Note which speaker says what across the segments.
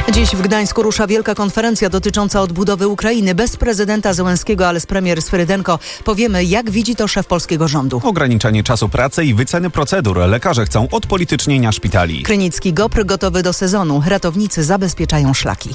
Speaker 1: Dziś w Gdańsku rusza wielka konferencja dotycząca odbudowy Ukrainy. Bez prezydenta Zełenskiego, ale z premier Swyrydenko. Powiemy, jak widzi to szef polskiego rządu.
Speaker 2: Ograniczenie czasu pracy i wyceny procedur. Lekarze chcą odpolitycznienia szpitali.
Speaker 1: Krynicki GOPR gotowy do sezonu. Ratownicy zabezpieczają szlaki.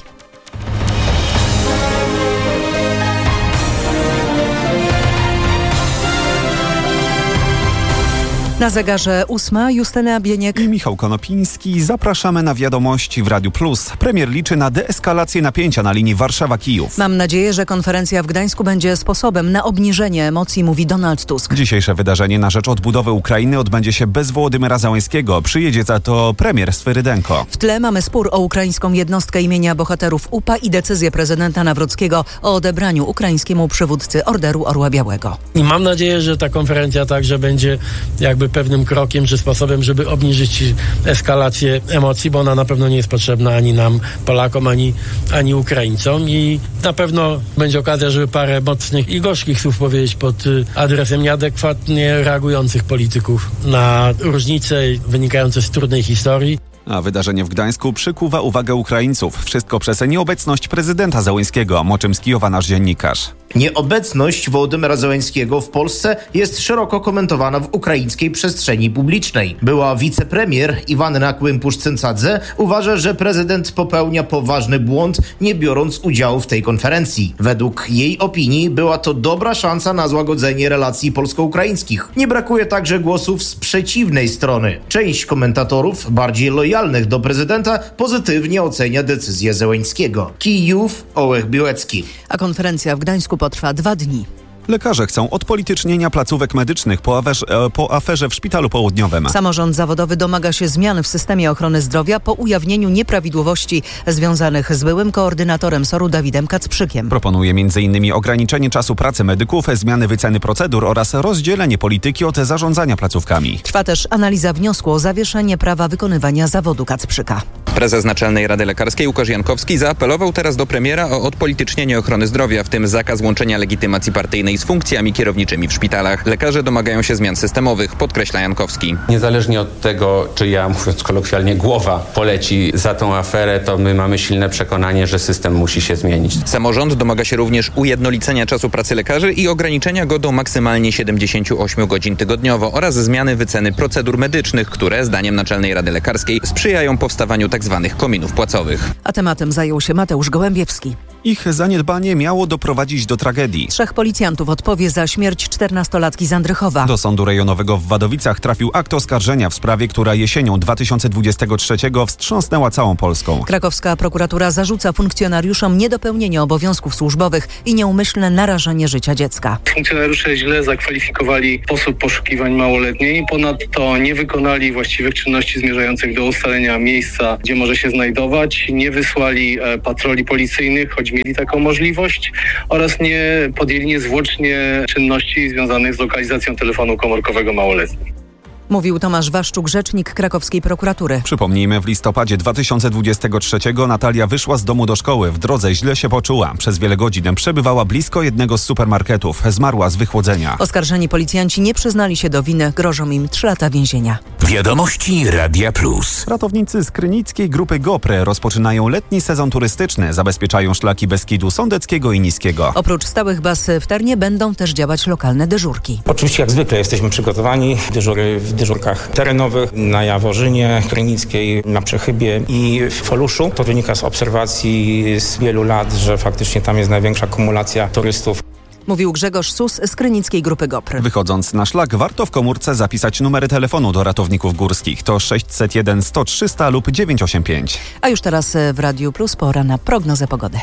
Speaker 1: Na zegarze 8. Justyna Bieniek
Speaker 2: i Michał Konopiński. Zapraszamy na wiadomości w Radiu Plus. Premier liczy na deeskalację napięcia na linii Warszawa-Kijów.
Speaker 1: Mam nadzieję, że konferencja w Gdańsku będzie sposobem na obniżenie emocji, mówi Donald Tusk.
Speaker 2: Dzisiejsze wydarzenie na rzecz odbudowy Ukrainy odbędzie się bez Wołodymyra Zełenskiego. Przyjedzie za to premier Swyrydenko.
Speaker 1: W tle mamy spór o ukraińską jednostkę imienia bohaterów UPA i decyzję prezydenta Nawrockiego o odebraniu ukraińskiemu przywódcy Orderu Orła Białego.
Speaker 3: I mam nadzieję, że ta konferencja także będzie jakby pewnym krokiem czy sposobem, żeby obniżyć eskalację emocji, bo ona na pewno nie jest potrzebna ani nam, Polakom, ani Ukraińcom i na pewno będzie okazja, żeby parę mocnych i gorzkich słów powiedzieć pod adresem nieadekwatnie reagujących polityków na różnice wynikające z trudnej historii.
Speaker 2: A wydarzenie w Gdańsku przykuwa uwagę Ukraińców. Wszystko przez nieobecność prezydenta Zełenskiego, moczym z Kijowa nasz dziennikarz.
Speaker 4: Nieobecność Wołodymyra Zełenskiego w Polsce jest szeroko komentowana w ukraińskiej przestrzeni publicznej. Była wicepremier Iwanna Kłympusz-Cyntzadze uważa, że prezydent popełnia poważny błąd, nie biorąc udziału w tej konferencji. Według jej opinii była to dobra szansa na złagodzenie relacji polsko-ukraińskich. Nie brakuje także głosów z przeciwnej strony. Część komentatorów, bardziej lojalnych do prezydenta, pozytywnie ocenia decyzję Zełenskiego. Kijów, Ołech Białecki.
Speaker 1: A konferencja w Gdańsku potrwa 2 dni.
Speaker 2: Lekarze chcą odpolitycznienia placówek medycznych po aferze w Szpitalu Południowym.
Speaker 1: Samorząd zawodowy domaga się zmian w systemie ochrony zdrowia po ujawnieniu nieprawidłowości związanych z byłym koordynatorem SOR-u Dawidem Kacprzykiem.
Speaker 2: Proponuje m.in. ograniczenie czasu pracy medyków, zmiany wyceny procedur oraz rozdzielenie polityki od zarządzania placówkami.
Speaker 1: Trwa też analiza wniosku o zawieszenie prawa wykonywania zawodu Kacprzyka.
Speaker 5: Prezes Naczelnej Rady Lekarskiej Łukasz Jankowski zaapelował teraz do premiera o odpolitycznienie ochrony zdrowia, w tym zakaz łączenia legitymacji partyjnej z funkcjami kierowniczymi w szpitalach. Lekarze domagają się zmian systemowych, podkreśla Jankowski.
Speaker 6: Niezależnie od tego, czy ja, mówiąc kolokwialnie, głowa poleci za tą aferę, to my mamy silne przekonanie, że system musi się zmienić.
Speaker 5: Samorząd domaga się również ujednolicenia czasu pracy lekarzy i ograniczenia go do maksymalnie 78 godzin tygodniowo oraz zmiany wyceny procedur medycznych, które, zdaniem Naczelnej Rady Lekarskiej, sprzyjają powstawaniu tzw. kominów płacowych.
Speaker 1: A tematem zajął się Mateusz Gołębiewski.
Speaker 2: Ich zaniedbanie miało doprowadzić do tragedii.
Speaker 1: 3 policjantów odpowie za śmierć 14-latki z Andrychowa.
Speaker 2: Do Sądu Rejonowego w Wadowicach trafił akt oskarżenia w sprawie, która jesienią 2023 wstrząsnęła całą Polską.
Speaker 1: Krakowska prokuratura zarzuca funkcjonariuszom niedopełnienie obowiązków służbowych i nieumyślne narażenie życia dziecka.
Speaker 7: Funkcjonariusze źle zakwalifikowali sposób poszukiwań małoletniej, ponadto nie wykonali właściwych czynności zmierzających do ustalenia miejsca, gdzie może się znajdować, nie wysłali patroli policyjnych, choć mieli taką możliwość, oraz nie podjęli niezwłocznie czynności związanych z lokalizacją telefonu komórkowego małoletnich.
Speaker 1: Mówił Tomasz Waszczuk, rzecznik krakowskiej prokuratury.
Speaker 2: Przypomnijmy, w listopadzie 2023 Natalia wyszła z domu do szkoły. W drodze źle się poczuła. Przez wiele godzin przebywała blisko jednego z supermarketów. Zmarła z wychłodzenia.
Speaker 1: Oskarżeni policjanci nie przyznali się do winy. Grożą im 3 lata więzienia.
Speaker 8: Wiadomości Radia Plus.
Speaker 2: Ratownicy z krynickiej grupy GOPR rozpoczynają letni sezon turystyczny. Zabezpieczają szlaki Beskidu Sądeckiego i Niskiego.
Speaker 1: Oprócz stałych baz w Ternie będą też działać lokalne dyżurki.
Speaker 9: Oczywiście jak zwykle jesteśmy przygotowani. Dyżury w dyżurkach terenowych na Jaworzynie, Krynickiej, na Przechybie i w Foluszu. To wynika z obserwacji z wielu lat, że faktycznie tam jest największa kumulacja turystów.
Speaker 1: Mówił Grzegorz Sus z krynickiej grupy GOPR.
Speaker 2: Wychodząc na szlak, warto w komórce zapisać numery telefonu do ratowników górskich. To 601 100 300 lub 985.
Speaker 1: A już teraz w Radiu Plus pora na prognozę pogody.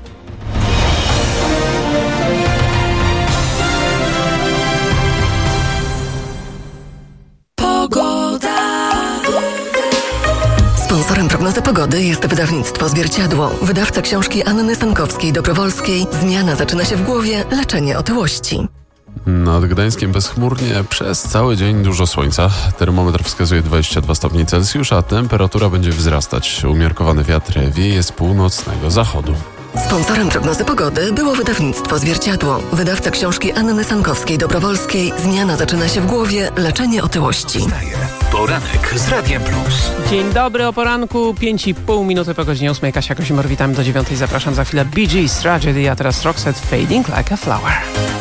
Speaker 10: Sponsorem prognozy pogody jest wydawnictwo Zwierciadło. Wydawca książki Anny Sankowskiej-Dobrowolskiej. Zmiana zaczyna się w głowie, leczenie otyłości.
Speaker 11: Nad Gdańskiem bezchmurnie, przez cały dzień dużo słońca. Termometr wskazuje 22 stopnie Celsjusza, a temperatura będzie wzrastać. Umiarkowany wiatr wieje z północnego zachodu.
Speaker 10: Sponsorem prognozy pogody było wydawnictwo Zwierciadło. Wydawca książki Anny Sankowskiej-Dobrowolskiej. Zmiana zaczyna się w głowie, leczenie otyłości.
Speaker 8: Poranek z Radiem Plus.
Speaker 12: Dzień dobry, o poranku, 5,5 minuty po godzinie 8. Kasia Kosimor, witam do 9. Zapraszam za chwilę. Bee Gees, Tragedy, a teraz Roxette, Fading Like a Flower.